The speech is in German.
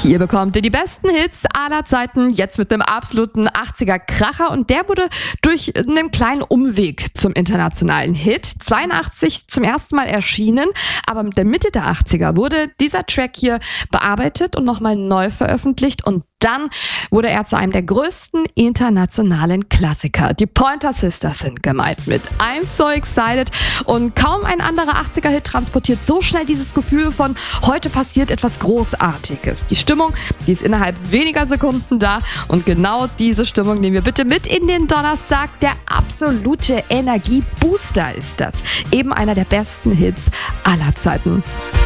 Hier bekommt ihr die besten Hits aller Zeiten, jetzt mit einem absoluten 80er-Kracher, und der wurde durch einen kleinen Umweg zum internationalen Hit 82 zum ersten Mal erschienen, aber mit der Mitte der 80er wurde dieser Track hier bearbeitet und nochmal neu veröffentlicht, und dann wurde er zu einem der größten internationalen Klassiker. Die Pointer Sisters sind gemeint mit I'm So Excited, und kaum ein anderer 80er-Hit transportiert so schnell dieses Gefühl von heute passiert etwas Großartiges. Die Stimmung, die ist innerhalb weniger Sekunden da, und genau diese Stimmung nehmen wir bitte mit in den Donnerstag. Der absolute Energiebooster ist das. Eben einer der besten Hits aller Zeiten.